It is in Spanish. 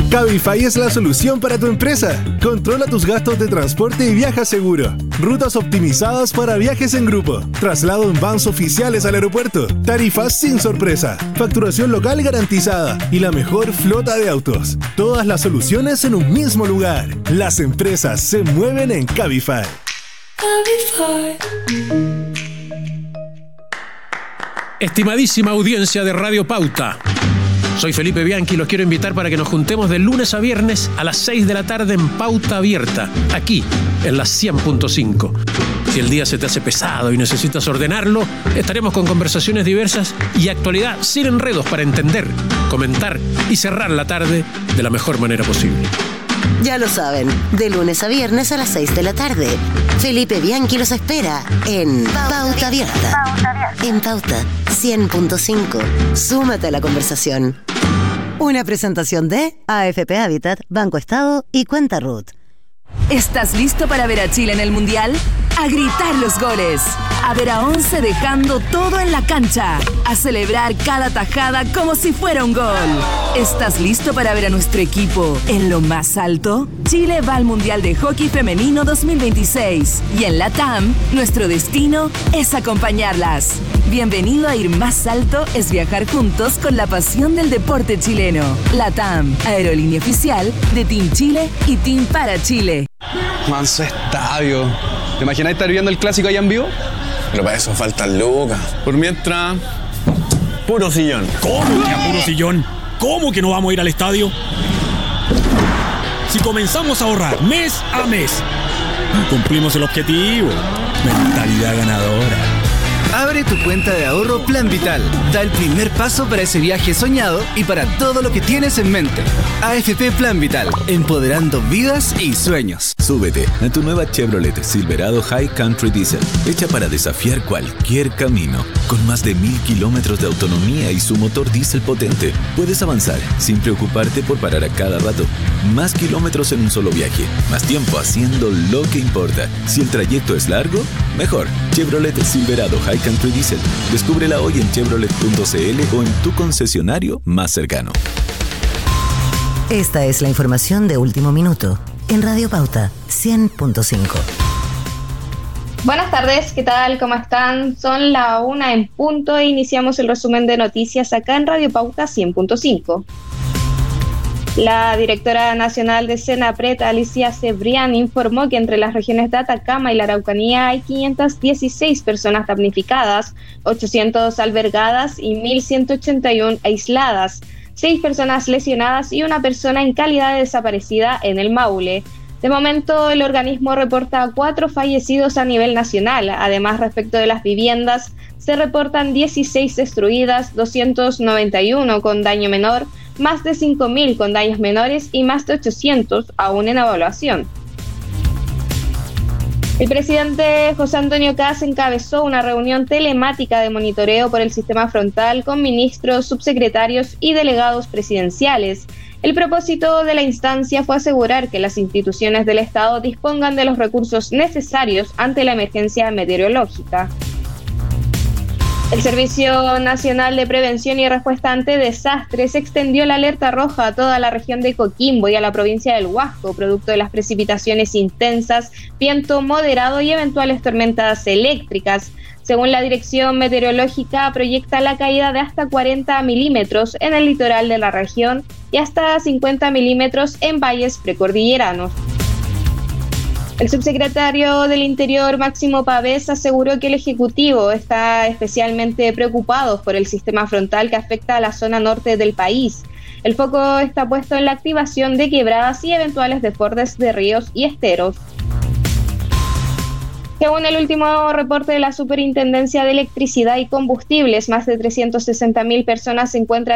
Cabify es la solución para tu empresa. Controla tus gastos de transporte y viaja seguro. Rutas optimizadas para viajes en grupo. Traslado en vans oficiales al aeropuerto. Tarifas sin sorpresa. Facturación local garantizada. Y la mejor flota de autos. Todas las soluciones en un mismo lugar. Las empresas se mueven en Cabify. Estimadísima audiencia de Radio Pauta. Soy Felipe Bianchi y los quiero invitar para que nos juntemos de lunes a viernes a las 6 de la tarde en Pauta Abierta, aquí en la 100.5. Si el día se te hace pesado y necesitas ordenarlo, estaremos con conversaciones diversas y actualidad sin enredos para entender, comentar y cerrar la tarde de la mejor manera posible. Ya lo saben, de lunes a viernes a las 6 de la tarde. Felipe Bianchi los espera en Pauta Abierta. En Pauta 100.5. Súmate a la conversación. Una presentación de AFP Habitat, Banco Estado y Cuenta Ruth. ¿Estás listo para ver a Chile en el Mundial? A gritar los goles, a ver a 11 dejando todo en la cancha, a celebrar cada tajada como si fuera un gol. ¿Estás listo para ver a nuestro equipo en lo más alto? Chile va al Mundial de Hockey Femenino 2026 y en la TAM, nuestro destino es acompañarlas. Bienvenido a Ir Más Alto es viajar juntos con la pasión del deporte chileno. La TAM, aerolínea oficial de Team Chile y Team para Chile. Manso estadio. ¿Te imaginas estar viendo el clásico allá en vivo? Pero para eso faltan lucas. Por mientras, puro sillón. ¿Cómo que a puro sillón? ¿Cómo que no vamos a ir al estadio? Si comenzamos a ahorrar mes a mes, cumplimos el objetivo. Mentalidad ganadora. Abre tu cuenta de ahorro Plan Vital. Da el primer paso para ese viaje soñado y para todo lo que tienes en mente. AFP Plan Vital, empoderando vidas y sueños. Súbete a tu nueva Chevrolet Silverado High Country Diesel, hecha para desafiar cualquier camino. Con más de 1000 kilómetros de autonomía y su motor diésel potente, puedes avanzar sin preocuparte por parar a cada rato. Más kilómetros en un solo viaje, más tiempo haciendo lo que importa. Si el trayecto es largo, mejor. Chevrolet Silverado High Country Diesel. Descúbrela hoy en chevrolet.cl o en tu concesionario más cercano. Esta es la información de último minuto en Radio Pauta 100.5. Buenas tardes, ¿qué tal? ¿Cómo están? Son la 1 en punto e iniciamos el resumen de noticias acá en Radio Pauta 100.5. La directora nacional de Senapred, Alicia Cebrián, informó que entre las regiones de Atacama y la Araucanía hay 516 personas damnificadas, 800 albergadas y 1.181 aisladas, 6 personas lesionadas y una persona en calidad de desaparecida en el Maule. De momento, el organismo reporta 4 fallecidos a nivel nacional. Además, respecto de las viviendas, se reportan 16 destruidas, 291 con daño menor, más de 5.000 con daños menores y más de 800 aún en evaluación. El presidente José Antonio Kast encabezó una reunión telemática de monitoreo por el sistema frontal con ministros, subsecretarios y delegados presidenciales. El propósito de la instancia fue asegurar que las instituciones del Estado dispongan de los recursos necesarios ante la emergencia meteorológica. El Servicio Nacional de Prevención y Respuesta ante Desastres extendió la alerta roja a toda la región de Coquimbo y a la provincia del Huasco, producto de las precipitaciones intensas, viento moderado y eventuales tormentas eléctricas. Según la Dirección Meteorológica, proyecta la caída de hasta 40 milímetros en el litoral de la región y hasta 50 milímetros en valles precordilleranos. El subsecretario del Interior, Máximo Pavés, aseguró que el Ejecutivo está especialmente preocupado por el sistema frontal que afecta a la zona norte del país. El foco está puesto en la activación de quebradas y eventuales desbordes de ríos y esteros. Según el último reporte de la Superintendencia de Electricidad y Combustibles, más de 360.000 personas se encuentran